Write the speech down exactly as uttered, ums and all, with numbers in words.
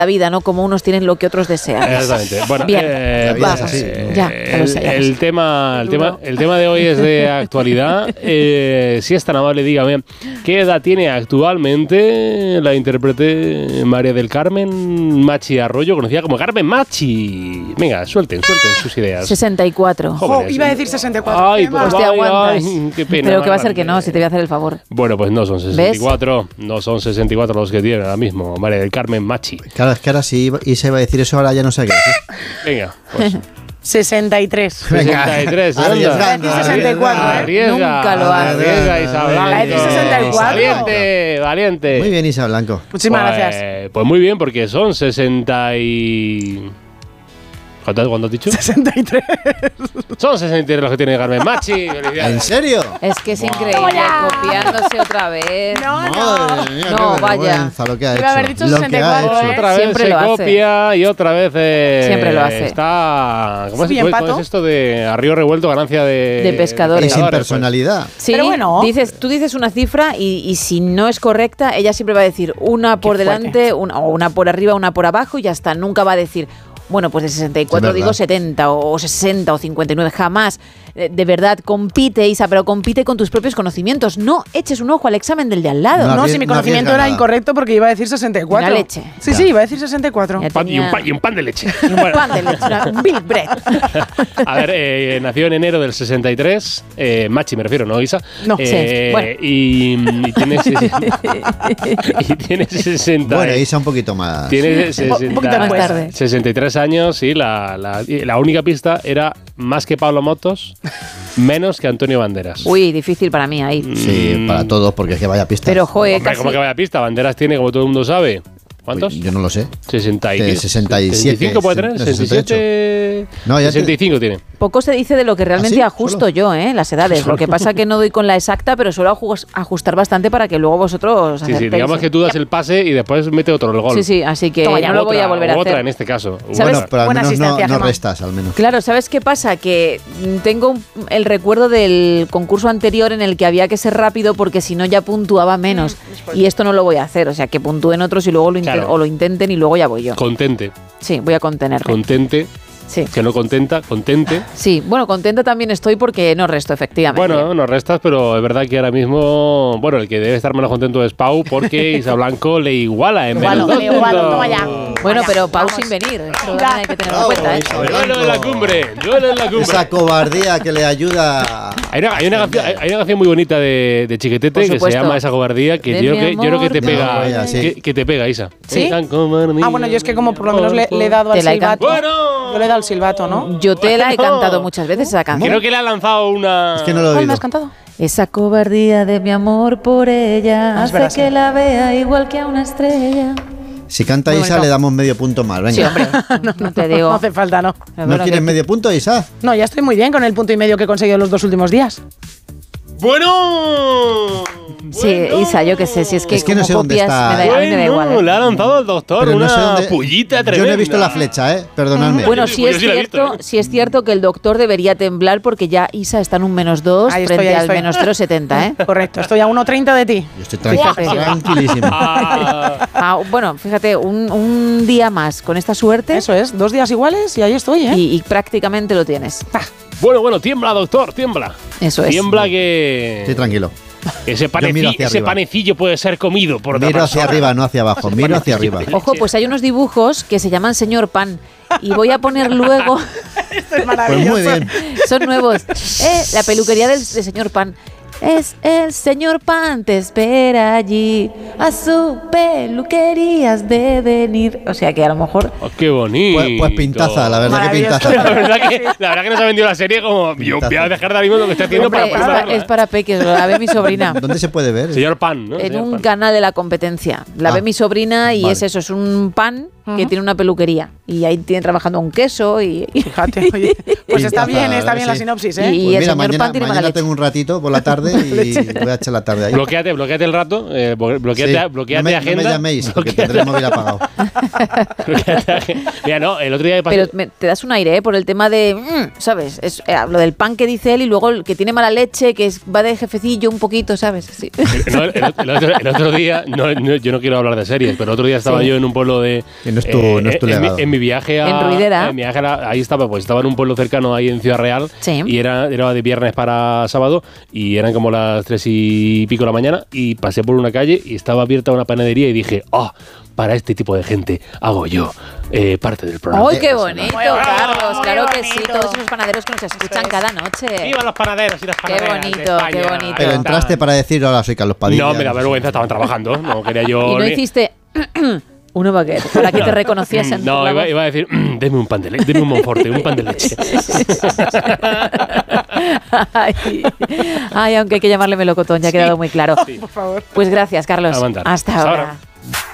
la vida, ¿no? Como unos tienen lo que otros desean. Exactamente. Bueno, bien, eh, vamos. Es así. Ya, ya lo sé, ya lo el, sé. el, tema, el, tema, el tema de hoy es de actualidad. Eh, si es tan amable, dígame, ¿qué edad tiene actualmente la intérprete María del Carmen Machi Arroyo, conocida como Carmen Machi? Venga, suelten, suelten sus ideas. sesenta y cuatro. Jóvenes. Oh, iba a decir sesenta y cuatro. Ay, Qué pues mal. Pues te ay, aguantas. ay, qué pena. Pero que va a ser grande. que no, si te voy a hacer el favor. Bueno, pues no son sesenta y cuatro, no son sesenta y cuatro los que tienen ahora mismo María del Carmen Machi. Claro, es que ahora sí y se va a decir eso, ahora ya no sé qué decir. Venga, pues sesenta y tres. sesenta y tres, anda. Arriesgando, sesenta y cuatro, ¿eh? Arriesga, Nunca lo hace. arriesga, Isa Muy Blanco. bien. sesenta y cuatro. Valiente, valiente. Muy bien, Isa Blanco. Muchísimas Pues, gracias. Pues muy bien, porque son sesenta y... ¿Cuánto, cuánto has dicho? sesenta y tres. Son sesenta y tres los que tiene Carmen Machi. ¿En Felicidades. serio? Es que es increíble, copiándose otra vez. No, no. Madre mía, No, qué vaya. vergüenza lo que ha Iba hecho. a haber dicho Lo que sesenta y ha cuatro, hecho. ¿eh? Otra vez Siempre se lo hace. copia y otra vez eh, Siempre lo hace. está... ¿Cómo es, Sí, cómo es- empato. cómo es esto de a río revuelto ganancia de... De pescadores. Y sin pues. personalidad. Sí, Pero bueno. dices, tú dices una cifra y, y si no es correcta, ella siempre va a decir una por Qué fuerte. delante, una, o una por arriba, una por abajo y ya está. Nunca va a decir, bueno, pues de sesenta y cuatro Es verdad. digo setenta o sesenta o cincuenta y nueve, jamás. De, de verdad, compite, Isa, pero compite con tus propios conocimientos. No eches un ojo al examen del de al lado. No, No, arries- si mi no conocimiento arriesga era nada. incorrecto porque iba a decir sesenta y cuatro. Una leche. Sí, Ya. sí, iba a decir sesenta y cuatro. Ya Pan- y, un tenía- pan, y un pan de leche. Un pan de leche, una- un Bill Bread. A ver, eh, nació en enero del sesenta y tres, eh, Machi me refiero, ¿no, Isa? No. Eh, Sí, bueno. y, y tiene y tiene sesenta. Bueno, Isa un poquito más. Tiene Un poquito sesenta, más tarde. sesenta y tres años y la, la, y la única pista era más que Pablo Motos, menos que Antonio Banderas. Uy, difícil para mí ahí. Sí, Mm. para todos, porque es que vaya pista. Pero, joder, Hombre, casi... ¿cómo que vaya pista? Banderas tiene, como todo el mundo sabe. ¿Cuántos? Yo no lo sé. sesenta y De sesenta y siete, sesenta y cinco puede tener, de sesenta y ocho. sesenta y siete. No, ya te- sesenta y cinco tiene. Poco se dice de lo que realmente ¿Ah, sí? ajusto ¿Solo? yo, ¿eh? Las edades. Lo que pasa que no doy con la exacta, pero suelo ajus- ajustar bastante para que luego vosotros Sí, sí, acertéis, digamos ¿eh? que tú das el pase y después mete otro el gol. Sí, sí, así que Toma ya, no lo voy a Otra, volver a otra hacer. en este caso. ¿Sabes? Bueno, pero al Buena menos no, asistencia, no Gemma. restas, al menos. Claro, ¿sabes qué pasa? Que mm, tengo un- el recuerdo del concurso anterior en el que había que ser rápido porque si no ya puntuaba menos. Y esto no lo voy a hacer, o sea, que puntúen otros y luego lo, inten- Claro. o lo intenten y luego ya voy yo. Contente. Sí, voy a contenerme. Contente. Sí. Que no contenta, contente. Sí, bueno, contenta también estoy porque no resto, efectivamente. Bueno, no restas, pero es verdad que ahora mismo, bueno, el que debe estar menos contento es Pau porque Isa Blanco le iguala en Igualo, menos le dos igualo, puntos. toma ya. Bueno, Vaya, pero Pau vamos. sin venir. Esto Ya. también hay que tenerlo en Bravo, cuenta, ¿eh? Isa. Duelo en la cumbre, duelo en la cumbre. Esa cobardía que le ayuda. Hay una, hay, una canción, hay- hay una canción muy bonita de, de Chiquetete Por que se supuesto. llama Esa cobardía que De yo, mi creo que yo creo que te amor. pega, No, vaya, sí. que, que te pega, Isa. ¿Sí? Esa cobardía. Ah, bueno, yo es que como por lo menos le, le he dado al Te la he silbato. Bueno. Yo le he dado al silbato, ¿no? Yo te la he Bueno. cantado muchas veces esa canción. Creo que le ha lanzado una. Es que no lo he ¿Cuál me oído. has cantado? Esa cobardía de mi amor por ella Ah, es hace verdad, que sí. la vea igual que a una estrella. Si canta Muy Isa, bonito. le damos medio punto más. Venga. Sí, hombre, no, te digo. No hace falta, no. Es ¿No verdad quieres que- medio punto, Isa? No, ya estoy muy bien con el punto y medio que he conseguido los dos últimos días. Bueno. Sí, Isa, yo qué sé, si es que, Es que no como sé dónde copias, está. me da, a mí me da igual. Bueno, ¿eh? le ha lanzado al doctor Pero no una sé dónde- pullita Yo tremenda. no he visto la flecha, ¿eh? Perdonadme. Bueno, Yo sí sí es la he visto, cierto, ¿eh? sí es cierto que el doctor debería temblar porque ya Isa está en un menos dos Ahí estoy, frente ahí al estoy. menos cero coma setenta, ¿eh? Correcto, estoy a uno treinta de ti. Yo estoy tranqui- Fíjate. tranquilísimo. Ah, Ah, bueno, fíjate, un, un día más con esta suerte Eso es, dos días iguales y ahí estoy, ¿eh? y, y prácticamente lo tienes. bueno, bueno, tiembla, doctor, tiembla. Eso es. Tiembla que Estoy tranquilo. ese, Yo miro paneci- hacia ese arriba. panecillo puede ser comido por otra Miro hacia persona. arriba, no hacia abajo. Miro hacia arriba. Ojo, pues hay unos dibujos que se llaman Señor Pan y voy a poner luego, Esto es Pues maravilloso. muy bien. son nuevos, eh, la peluquería del, del Señor Pan. Es el Señor Pan, te espera allí, a su peluquería has de venir. O sea que a lo mejor... Oh, qué bonito. Pues, pues pintaza, la verdad que Maravilloso. pintaza. La verdad que, la verdad que nos ha vendido la serie como yo voy a dejar de ahora mismo lo que estoy haciendo Hombre, para es, poder pa- verla, es para peques, la ve mi sobrina. ¿Dónde se puede ver? Señor Pan, ¿no? En Señor un Pan. canal de la competencia. La Ah, ve mi sobrina y vale. es eso, es un pan que Ujú. tiene una peluquería. Y ahí tiene trabajando un queso y... y- Fíjate, oye. Pues está Pintaza, bien, está la bien verdad la que sí. sinopsis, Y- ¿eh? y- Pues el mira, señor mañana, Pan tiene mala mañana leche. tengo un ratito por la tarde ¿vale? Y voy a echar la tarde ahí. Bloquéate, bloquéate el rato, eh, bloquéate, Sí, bloquéate no me, agenda. No me llaméis, porque bloquéate- tendré el móvil apagado. bloquéate agenda. Mira, no, el otro día me pasó. Pero me- te das un aire, ¿eh? Por el tema de, mm, ¿sabes? Es, eh, lo del pan que dice él y luego el que tiene mala leche, que es, va de jefecillo un poquito, ¿sabes? Sí. No, el, el otro, el otro día, no, no, yo no quiero hablar de series, pero el otro día estaba Sí. yo en un pueblo de. Y no es tu- no es tu en, mi, legado. en mi viaje a. En Ruidera. en mi viaje a- ahí estaba, pues estaba en un pueblo cercano ahí en Ciudad Real. Sí. Y era, era de viernes para sábado y eran como las tres y pico de la mañana. Y pasé por una calle y estaba abierta una panadería y dije, ah, para este tipo de gente hago yo eh, parte del programa. ¡Ay, qué Eso, bonito, Muy bravo, Carlos! muy Claro que sí, bonito. todos esos panaderos que nos escuchan cada noche. ¡Viva los panaderos y las Qué panaderas! bonito, de España! qué bonito. Pero entraste para decir, hola, soy Carlos Padilla. No, me da vergüenza, estaban trabajando. No quería yo. Y no ni- hiciste uno baguette para que te reconociesen. No, por la iba, voz. iba a decir, "Mm, deme un pan de leche, deme un Monforte, un pan de leche. ay, ay, aunque hay que llamarle melocotón, ya ha quedado muy claro. Por favor. Pues gracias, Carlos. A mandar. Hasta Hasta ahora. ahora.